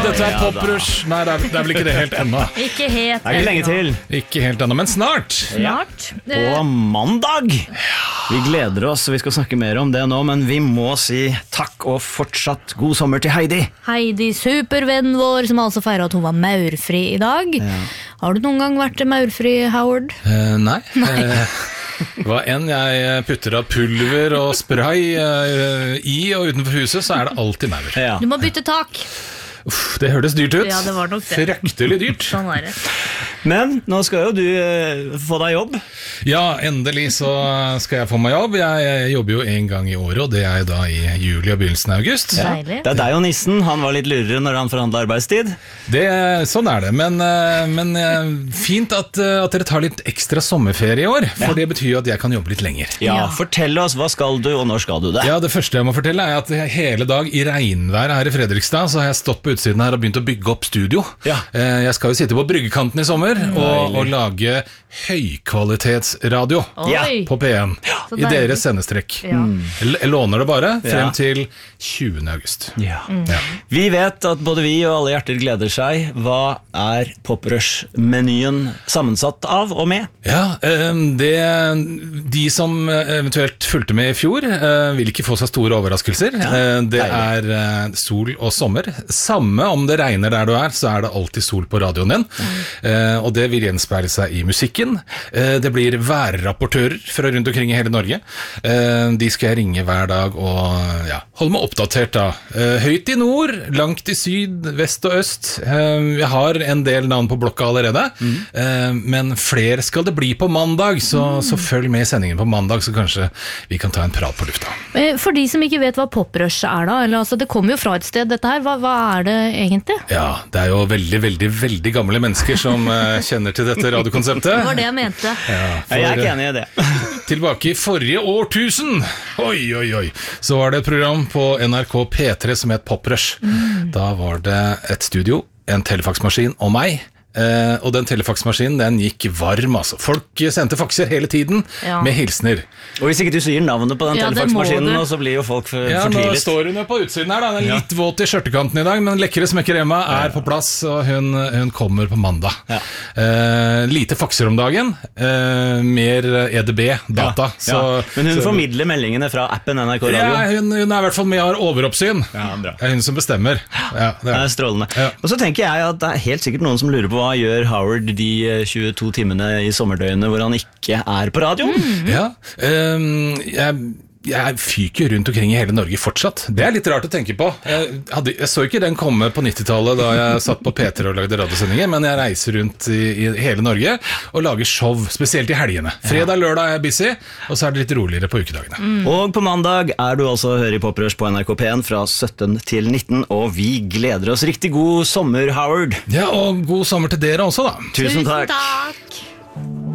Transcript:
dette Poprush. Nei, det er vel ikke det helt ennå. Ikke helt Det ikke lenge til. Ikke helt ennå, men snart. På mandag. Vi gleder oss, vi skal snakke mer om det nå, men vi må si takk og fortsatt god sommer til Heidi. Heidi, supervennen vår, som altså feirer at hun var maurfri i dag. Har du noen gang vært maurfri, Howard? Nei. Hva enn jeg putter av pulver og spray i og utenfor huset, så er det alltid maur. Ja. Du må bytte tak. Det hørtes dyrt ut. Ja, det var nok det. Fryktelig dyrt. Sånn er det. Men nå skal jo du få deg jobb. Ja, endelig så skal jeg få meg jobb. Jeg jobber jo en gang i året, og det er da i juli og begynnelsen av august. Deilig. Det er deg og nissen, han var litt lurere når han forhandlet arbeidstid. Sånn er det, men fint at dere tar litt ekstra sommerferie i år, for det betyr jo at jeg kan jobbe litt lenger. Ja, fortell oss, hva skal du, og når skal du det? Ja, det første jeg må fortelle er at hele dag i regnvær her i Fredrikstad, så har jeg stått på utsiden her og begynt å bygge opp studio. Ja. Jeg skal jo sitte på bryggekanten i sommer og lage høykvalitetsradio på P1 i deres sendestrekk. Jeg låner det bare frem til 20. august. Ja. Vi vet at både vi og alle hjerter gleder seg. Hva er Poprush-menyen sammensatt av og med? Ja, de som eventuelt fulgte med i fjor vil ikke få seg store overraskelser. Det er sol og sommer. Samme om det regner der du er, så er det alltid sol på radioen din. Og det vil gjenspeile seg i musikken. Det blir værrapportører fra rundt omkring i hele Norge. De skal jeg ringe hver dag og holde meg oppdatert da. Høyt i nord, langt i syd, vest og øst. Jeg har en del navn på blokka allerede, men flere skal det bli på mandag, så følg med i sendingen på mandag, så kanskje vi kan ta en prat på lufta. For de som ikke vet hva Poprush er da, eller, altså, det kommer jo fra et sted dette her, hva er det egentlig? Ja, det er jo veldig, veldig, veldig gamle mennesker som kjenner til dette radiokonseptet. Det var det jeg mente. Jeg er ikke enig i det. Tilbake i forrige årtusen, så var det et program på NRK P3 som het Poprush. Da var det et studio, en telefaksmaskin og meg. Og den telefaksmaskinen, den gikk varm, altså. Folk sendte fakser hele tiden med hilsner. Og hvis ikke du sier navnet på den telefaksmaskinen, så blir jo folk fortvilet. Nå står hun jo på utsiden her, da. Den er litt våt i skjørtekanten i dag, men lekre smekker Emma er på plass, og hun kommer på mandag. Lite fakser om dagen, mer EDB-data. Men hun formidler meldingene fra appen NRK Radio? Ja, hun er i hvert fall med og har overoppsyn. Det er hun som bestemmer. Det er strålende. Og så tenker jeg at det er helt sikkert noen som lurer på hva gjør Howard de 22 timene i sommerdøgnet hvor han ikke er på radio? Jeg fyker rundt omkring i hele Norge fortsatt. Det er litt rart å tenke på. Jeg så ikke den komme på 90-tallet da jeg satt på P3 og lagde radiosendinger, men jeg reiser rundt i hele Norge og lager show, spesielt i helgene. Fredag, lørdag er jeg busy, og så er det litt roligere på ukedagene. Og på mandag er du altså å høre i Poprush på NRK P1 fra 17 til 19, og vi gleder oss. Riktig god sommer, Howard. Ja, og god sommer til dere også da. Tusen takk.